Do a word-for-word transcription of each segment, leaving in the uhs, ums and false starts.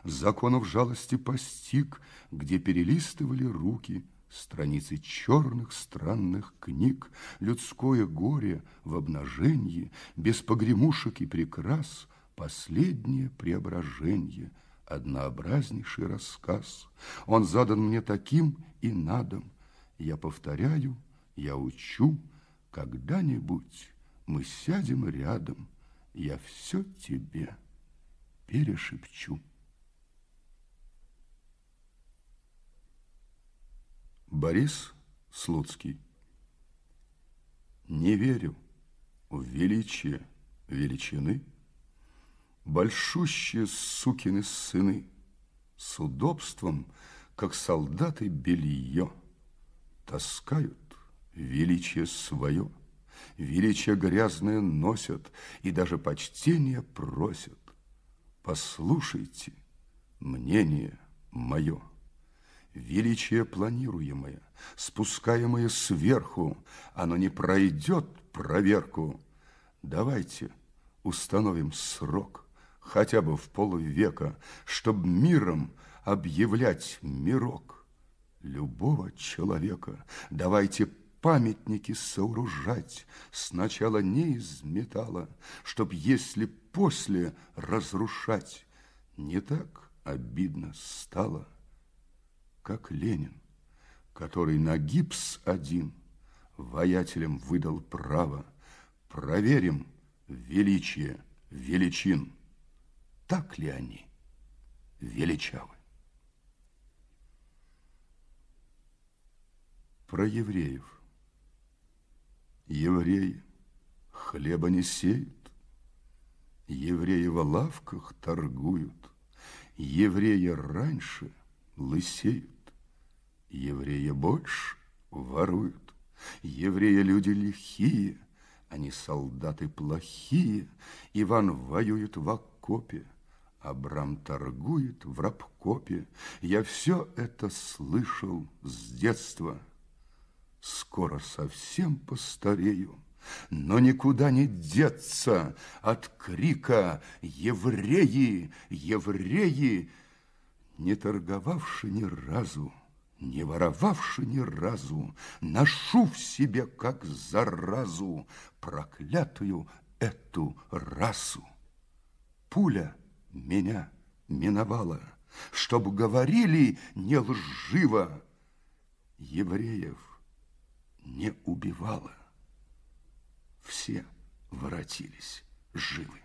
законов жалости постиг, где перелистывали руки страницы черных странных книг, людское горе в обнаженье, без погремушек и прикрас, последнее преображенье, однообразнейший рассказ. Он задан мне таким и надом, я повторяю, я учу, когда-нибудь мы сядем рядом, я все тебе перешепчу. Борис Слуцкий. Не верю в величие величины, большущие сукины сыны с удобством, как солдаты белье, таскают величие свое, величие грязное носят и даже почтение просят. Послушайте мнение мое. Величие планируемое, спускаемое сверху, оно не пройдет проверку. Давайте установим срок, хотя бы в полвека, чтоб миром объявлять мирок любого человека. Давайте памятники сооружать сначала не из металла, чтоб, если после разрушать, не так обидно стало. Как Ленин, который на гипс один воятелям выдал право. Проверим величие величин, так ли они величавы. Про евреев. Евреи хлеба не сеют, евреи в лавках торгуют, евреи раньше лысеют, евреи больше воруют, евреи люди лихие, они солдаты плохие. Иван воюет в окопе, Абрам торгует в рабкопе. Я все это слышал с детства. Скоро совсем постарею, но никуда не деться от крика «Евреи! Евреи!», не торговавши ни разу, не воровавши ни разу, ношу в себе, как заразу, проклятую эту расу. Пуля меня миновала, чтоб говорили не лживо, евреев не убивала. Все воротились живы.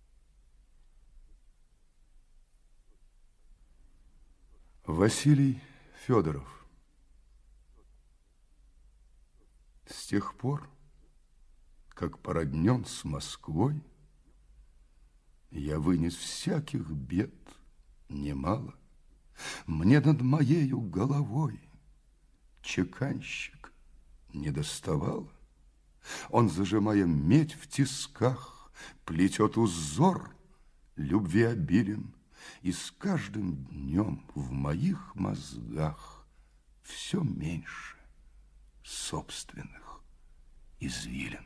Василий Федоров. С тех пор, как породнен с Москвой, я вынес всяких бед немало. Мне над моею головой чеканщик не доставало. Он, зажимая медь в тисках, плетет узор любви обилен, и с каждым днем в моих мозгах все меньше собственных извилин.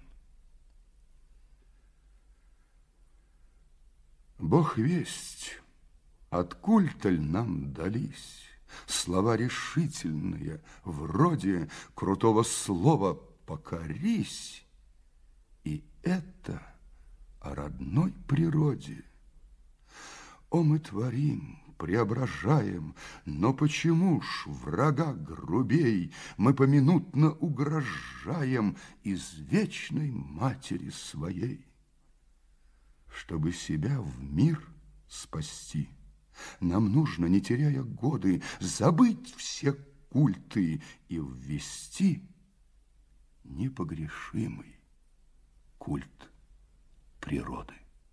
Бог весть, откуль-то нам дались слова решительные, вроде крутого слова «покорись», и это о родной природе. О, мы творим, преображаем, но почему ж врага грубей мы поминутно угрожаем из вечной матери своей? Чтобы себя в мир спасти, нам нужно, не теряя годы, забыть все культы и ввести непогрешимый культ природы.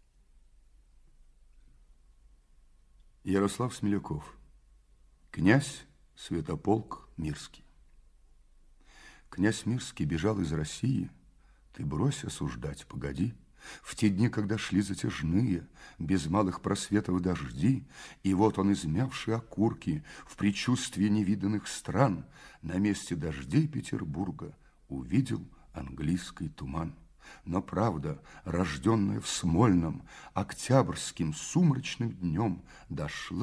Ярослав Смеляков. Князь Святополк Мирский. Князь Мирский бежал из России, ты брось осуждать, погоди. В те дни, когда шли затяжные, без малых просветов дожди, и вот он, измявший окурки, в предчувствии невиданных стран, на месте дождей Петербурга увидел английский туман. Но правда, рожденная в Смольном, октябрьским сумрачным днем, дошла